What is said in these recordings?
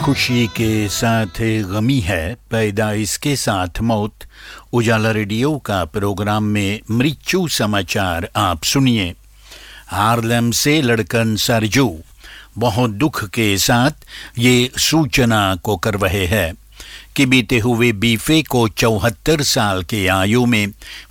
खुशी के साथ गमी है, पैदा इसके साथ मौत। उजाला रेडियो का प्रोग्राम में मृत्यु समाचार आप सुनिए। हार्लेम से लड़कन सरजू बहुत दुख के साथ ये सूचना को कर रहे हैं कि बीते हुए बीफे को 74 साल के आयु में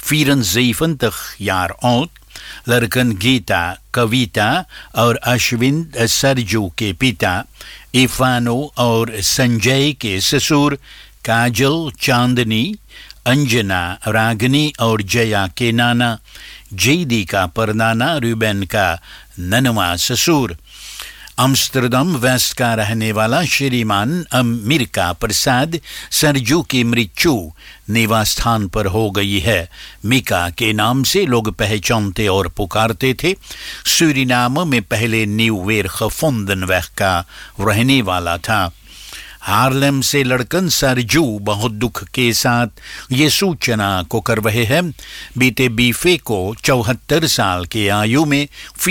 74 यार औत लड़कन गीता, कविता और अश्विन सरजू के पिता इफानो और संजय के ससुर काजल, चांदनी, अंजना, रागनी और जया के नाना जेदी का परनाना रूबेन का ननवा ससुर। अम्स्टरडम वेस्ट का रहने वाला श्रीमान अमेरिका प्रसाद सरजू की मृत्यु निवास स्थान पर हो गई है। मिका के नाम से लोग पहचानते और पुकारते थे। सूरीनाम में पहले न्यू वेरगेवोंडेनवेग का रहने वाला था। हार्लेम से लड़कन सरजू बहुत दुख के साथ ये सूचना को कर रहे हैं बीते बीफे को 74 साल के आयु में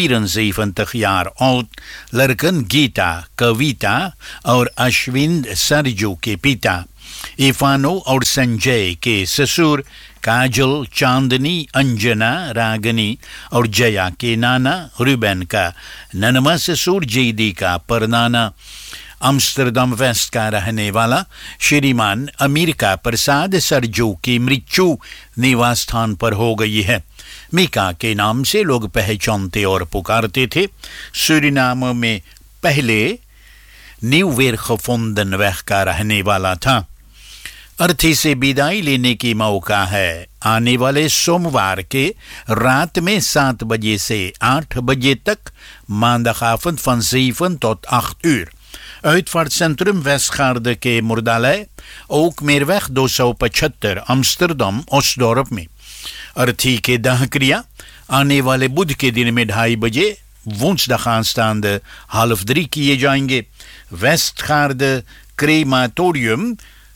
74 यार औत लड़कन गीता, कविता और अश्विन सरजू के पिता इफानो और संजय के ससुर काजल, चांदनी, अंजना, रागनी और जया के नाना रूबेन का ननवा ससुर जेदी का परनाना। अम्स्टरडम वेस्ट का रहने वाला श्रीमान अमेरिका प्रसाद सरजू की मृत्यु निवास स्थान पर हो गई है। मिका के नाम से लोग पहचानते और पुकारते थे। सूरीनाम में पहले न्यू वेरगेवोंडेनवेग का रहने वाला था। अर्थी से विदाई लेने की मौका है। आने वाले सोमवार के रात में 7 बजे से 8 बजे तक maandagavond van 7 tot 8 uur. Uitvaartcentrum Westgaarde के मुर्दालय ओकमेरवेग 275 अम्स्टरडम ओस्टडोर्प में। अर्थी के दाह क्रिया आने वाले बुध के दिन में 2:30 बजे woensdagaanstaande 2:30 किए जाएंगे। Westgaarde crematorium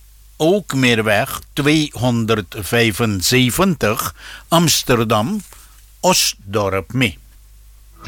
Ookmeerweg 275 Amsterdam Oostdorp में।